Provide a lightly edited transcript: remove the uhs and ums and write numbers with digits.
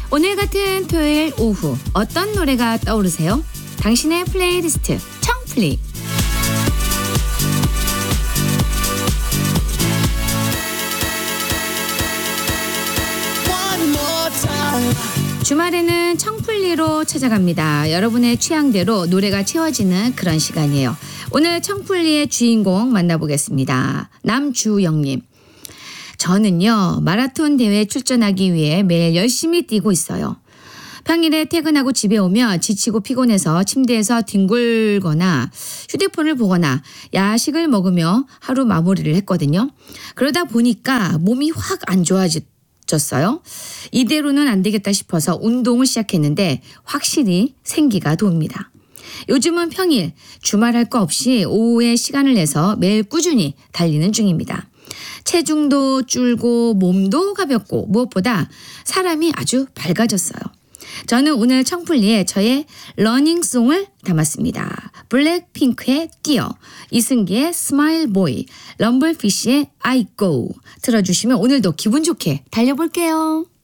오늘 같은 토요일 오후 어떤 노래가 떠오르세요? 당신의 플레이리스트 청플리. 주말에는 청플리로 찾아갑니다. 여러분의 취향대로 노래가 채워지는 그런 시간이에요. 오늘 청플리의 주인공 만나보겠습니다. 남주영님. 저는요, 마라톤 대회에 출전하기 위해 매일 열심히 뛰고 있어요. 평일에 퇴근하고 집에 오면 지치고 피곤해서 침대에서 뒹굴거나 휴대폰을 보거나 야식을 먹으며 하루 마무리를 했거든요. 그러다 보니까 몸이 확 안 좋아졌어요. 이대로는 안 되겠다 싶어서 운동을 시작했는데 확실히 생기가 돕니다. 요즘은 평일, 주말 할 거 없이 오후에 시간을 내서 매일 꾸준히 달리는 중입니다. 체중도 줄고 몸도 가볍고 무엇보다 사람이 아주 밝아졌어요. 저는 오늘 청플리에 저의 러닝송을 담았습니다. 블랙핑크의 뛰어, 이승기의 스마일 보이, 럼블피쉬의 I go 들어주시면 오늘도 기분 좋게 달려볼게요.